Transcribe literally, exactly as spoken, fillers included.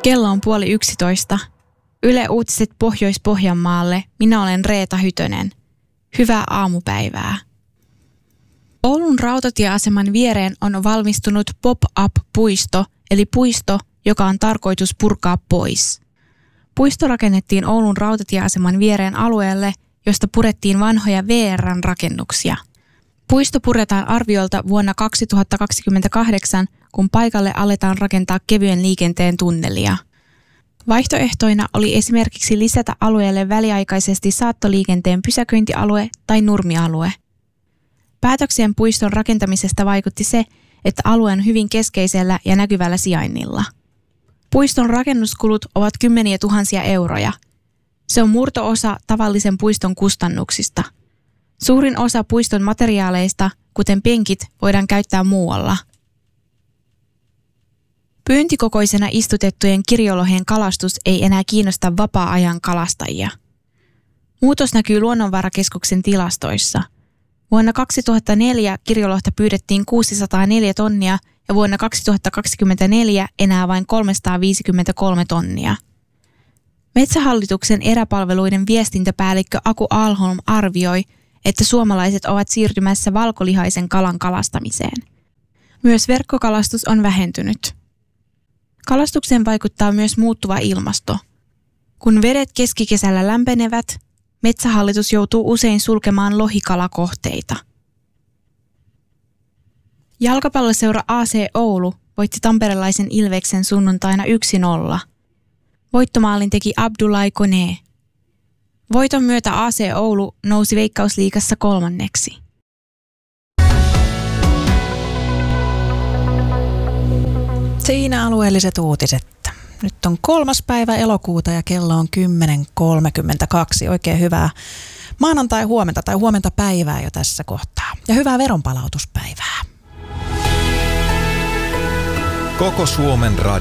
Kello on puoli yksitoista. Yle Uutiset Pohjois-Pohjanmaalle. Minä olen Reeta Hytönen. Hyvää aamupäivää. Oulun rautatieaseman viereen on valmistunut pop-up-puisto, eli puisto, joka on tarkoitus purkaa pois. Puisto rakennettiin Oulun rautatieaseman viereen alueelle, josta purettiin vanhoja V R:n rakennuksia. Puisto puretaan arviolta vuonna kaksituhattakaksikymmentäkahdeksan, kun paikalle aletaan rakentaa kevyen liikenteen tunnelia. Vaihtoehtoina oli esimerkiksi lisätä alueelle väliaikaisesti saattoliikenteen pysäköintialue tai nurmialue. Päätökseen puiston rakentamisesta vaikutti se, että alue on hyvin keskeisellä ja näkyvällä sijainnilla. Puiston rakennuskulut ovat kymmeniä tuhansia euroja. Se on murto-osa tavallisen puiston kustannuksista. Suurin osa puiston materiaaleista, kuten penkit, voidaan käyttää muualla. Pyyntikokoisena istutettujen kirjolohien kalastus ei enää kiinnosta vapaa-ajan kalastajia. Muutos näkyy Luonnonvarakeskuksen tilastoissa. Vuonna kaksituhattaneljä kirjolohta pyydettiin kuusisataaneljä tonnia ja vuonna kaksituhattakaksikymmentäneljä enää vain kolmesataaviisikymmentäkolme tonnia. Metsähallituksen eräpalveluiden viestintäpäällikkö Aku Alholm arvioi, että suomalaiset ovat siirtymässä valkolihaisen kalan kalastamiseen. Myös verkkokalastus on vähentynyt. Kalastukseen vaikuttaa myös muuttuva ilmasto. Kun vedet keskikesällä lämpenevät, Metsähallitus joutuu usein sulkemaan lohikalakohteita. Jalkapalloseura A C Oulu voitti tamperelaisen Ilveksen sunnuntaina yksi nolla. Voittomaalin teki Abdoulaye Koné. Voiton myötä A C Oulu nousi Veikkausliigassa kolmanneksi. Siinä alueelliset uutiset. Nyt on kolmas päivä elokuuta ja kello on kymmenen kolmekymmentäkaksi. Oikein hyvää maanantai-huomenta tai huomenta päivää jo tässä kohtaa. Ja hyvää veronpalautuspäivää. Koko Suomen radio.